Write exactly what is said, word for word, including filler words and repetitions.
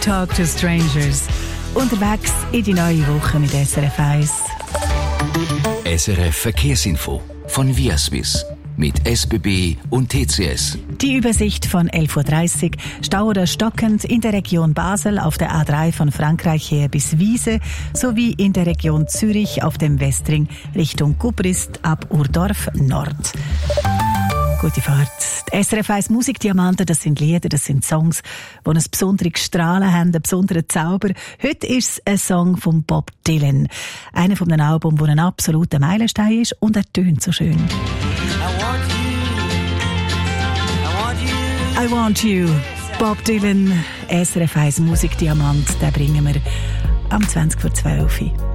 Talk to Strangers. Unterwegs in die neue Woche mit S R F eins. S R F Verkehrsinfo von Viaswiss mit S B B und T C S. Die Übersicht von elf Uhr dreißig. Stau oder stockend in der Region Basel auf der A drei von Frankreich her bis Wiese sowie in der Region Zürich auf dem Westring Richtung Gubrist ab Urdorf Nord. Gute Fahrt. Die S R F eins Musikdiamanten, das sind Lieder, das sind Songs, die ein besonderes Strahlen haben, einen besonderen Zauber. Heute ist es ein Song von Bob Dylan. Einer von den Alben, der ein absoluter Meilenstein ist und er tönt so schön. I want you. Bob Dylan, S R F eins Musikdiamant, den bringen wir am zwanzig vor zwölf.